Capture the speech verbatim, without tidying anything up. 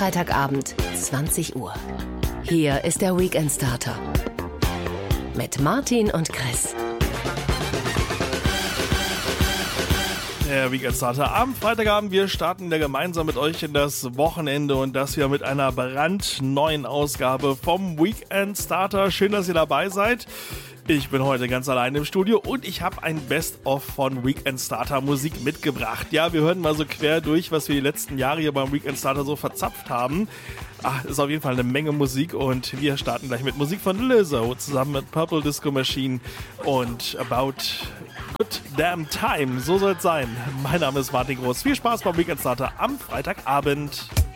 Freitagabend, zwanzig Uhr. Hier ist der Weekend Starter mit Martin und Chris. Der Weekend Starter am Freitagabend. Wir starten ja gemeinsam mit euch in das Wochenende und das hier mit einer brandneuen Ausgabe vom Weekend Starter. Schön, dass ihr dabei seid. Ich bin heute ganz allein im Studio und ich habe ein Best-of von Weekend Starter Musik mitgebracht. Ja, wir hören mal so quer durch, was wir die letzten Jahre hier beim Weekend Starter so verzapft haben. Ach, ist auf jeden Fall eine Menge Musik und wir starten gleich mit Musik von Lizzo zusammen mit Purple Disco Machine und About Good Damn Time. So soll es sein. Mein Name ist Martin Groß. Viel Spaß beim Weekend Starter am Freitagabend.